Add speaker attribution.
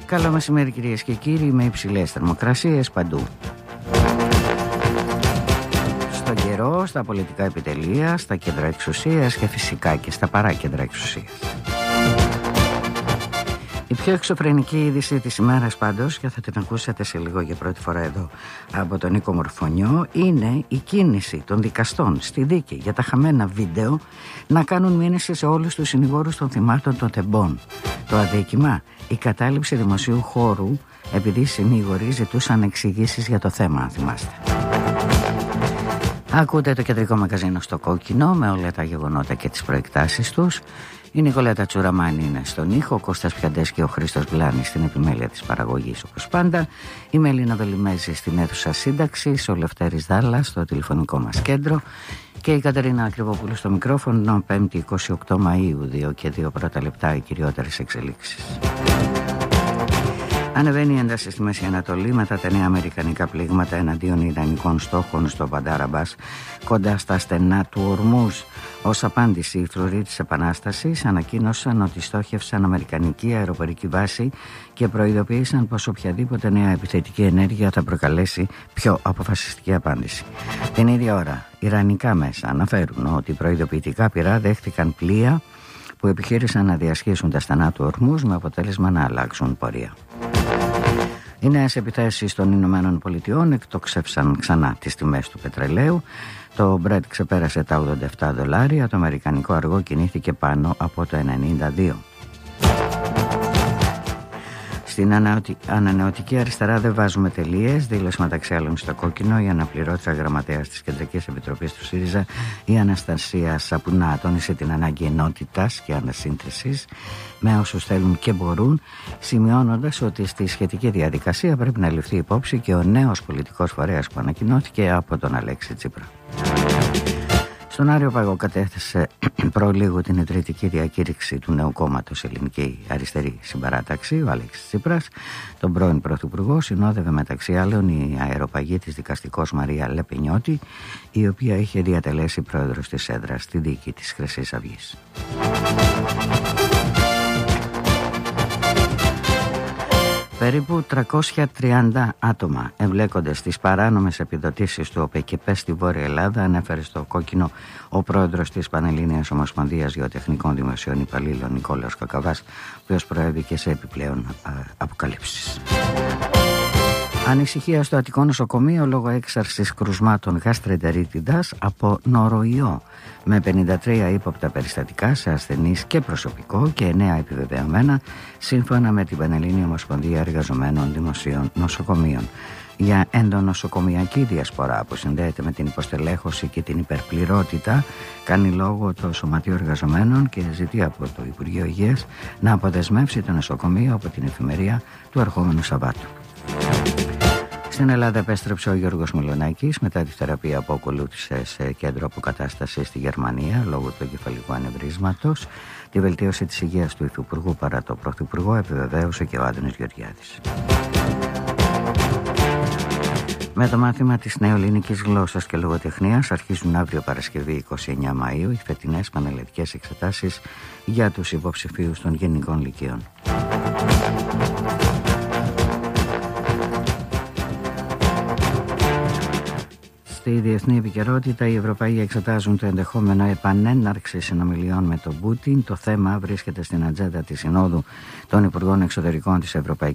Speaker 1: Καλό μεσημέρι κυρίες και κύριοι, με υψηλές θερμοκρασίες παντού. Στον καιρό, στα πολιτικά επιτελεία, στα κέντρα εξουσίας και φυσικά και στα παράκέντρα εξουσίας. Η πιο εξωφρενική είδηση της ημέρας πάντως, και θα την ακούσατε σε λίγο για πρώτη φορά εδώ από τον Νίκο Μορφωνιό, είναι η κίνηση των δικαστών στη δίκη για τα χαμένα βίντεο να κάνουν μήνυση σε όλους τους συνηγόρους των θυμάτων των τεμπών. Το αδίκημα, η κατάληψη δημοσίου χώρου επειδή οι συνήγοροι ζητούσαν εξηγήσεις για το θέμα, αν θυμάστε. Ακούτε το κεντρικό μαγαζίνο στο Κόκκινο με όλα τα γεγονότα και τις προεκτάσεις τους. Η Νικολέτα Τσουραμάνη είναι στον ήχο, ο Κώστας Πιαντές και ο Χρήστος Γλάνης στην επιμέλεια της παραγωγής όπως πάντα. Η Μελίνα Βελιμέζη στην αίθουσα σύνταξης, ο Λευτέρης Δάλλας στο τηλεφωνικό μας κέντρο και η Κατερίνα Ακριβοπούλου στο μικρόφωνο. 5η 28 Μαΐου, 2 και 2 πρώτα λεπτά, οι κυριότερες εξελίξεις. Ανεβαίνει η ένταση στη Μέση Ανατολή μετά τα νέα αμερικανικά πλήγματα εναντίον ιρανικών στόχων στο Μπαντάρ Αμπάς κοντά στα στενά του Ορμούζ. Ως απάντηση, οι φρουροί της Επανάστασης ανακοίνωσαν ότι στόχευσαν αμερικανική αεροπορική βάση και προειδοποίησαν πως οποιαδήποτε νέα επιθετική ενέργεια θα προκαλέσει πιο αποφασιστική απάντηση. Την ίδια ώρα, ιρανικά μέσα αναφέρουν ότι προειδοποιητικά πυρά δέχτηκαν πλοία που επιχείρησαν να διασχίσουν τα στενά του Ορμούζ με αποτέλεσμα να αλλάξουν πορεία. Οι νέες επιθέσεις των Ηνωμένων Πολιτειών εκτόξευσαν ξανά τις τιμές του πετρελαίου. Το Brent ξεπέρασε τα $87, το αμερικανικό αργό κινήθηκε πάνω από το 92. Στην ανανεωτική αριστερά δεν βάζουμε τελείες, δήλωσε μεταξύ άλλων στο Κόκκινο η αναπληρώτρια γραμματέας της Κεντρικής Επιτροπής του ΣΥΡΙΖΑ, η Αναστασία Σαπουνά. Τόνισε την ανάγκη ενότητας και ανασύνθεσης με όσους θέλουν και μπορούν, σημειώνοντας ότι στη σχετική διαδικασία πρέπει να ληφθεί υπόψη και ο νέος πολιτικός φορέας που ανακοινώθηκε από τον Αλέξη Τσίπρα. Στον Άριο Παγό κατέθεσε προλίγου την ιδρυτική διακήρυξη του νέου κόμματος Ελληνική Αριστερή Συμπαράταξη, ο Αλέξης Τσίπρας. Τον πρώην Πρωθυπουργό συνόδευε μεταξύ άλλων η αεροπαγή της δικαστικός Μαρία Λεπενιώτη, η οποία είχε διατελέσει πρόεδρος της έδρας στη δίκη της Χρυσής Αυγής. Περίπου 330 άτομα εμπλέκονται στις παράνομες επιδοτήσεις του ΟΠΕΚΕΠΕ στη Βόρεια Ελλάδα, ανέφερε στο Κόκκινο ο πρόεδρος της Πανελλήνιας Ομοσπονδίας Γεωτεχνικών Δημοσίων Υπαλλήλων Νικόλαος Κακαβάς, ο οποίος προέβηκε σε επιπλέον αποκαλύψεις. Ανησυχία στο Αττικό νοσοκομείο λόγω έξαρσης κρουσμάτων γαστρεντερίτιδας από νοροϊό, με 53 ύποπτα περιστατικά σε ασθενείς και προσωπικό και 9 επιβεβαιωμένα, σύμφωνα με την Πανελλήνια Ομοσπονδία Εργαζομένων Δημοσίων Νοσοκομείων. Για ενδονοσοκομιακή διασπορά που συνδέεται με την υποστελέχωση και την υπερπληρότητα, κάνει λόγο το Σωματείο Εργαζομένων και ζητεί από το Υπουργείο Υγείας να αποδεσμεύσει το νοσοκομείο από την εφημερία του ερχόμενου Σαββάτου. Στην Ελλάδα επέστρεψε ο Γιώργος Μιλονάκης μετά τη θεραπεία που ακολούθησε σε κέντρο αποκατάστασης στη Γερμανία λόγω του εγκεφαλικού ανεβρίσματος. Τη βελτίωση της υγείας του Υφυπουργού παρά το Πρωθυπουργό επιβεβαίωσε και ο Άδωνης Γεωργιάδης. Με το μάθημα της νεοελληνικής γλώσσας και λογοτεχνίας αρχίζουν αύριο Παρασκευή 29 Μαΐου οι φετινές πανελλαδικές εξετάσεις για τους υποψηφίους των γενικών λυκείων. Στη διεθνή επικαιρότητα, οι Ευρωπαίοι εξετάζουν το ενδεχόμενο επανέναρξη συνομιλιών με τον Πούτιν. Το θέμα βρίσκεται στην ατζέντα της Συνόδου των Υπουργών Εξωτερικών της Ευρωπαϊκής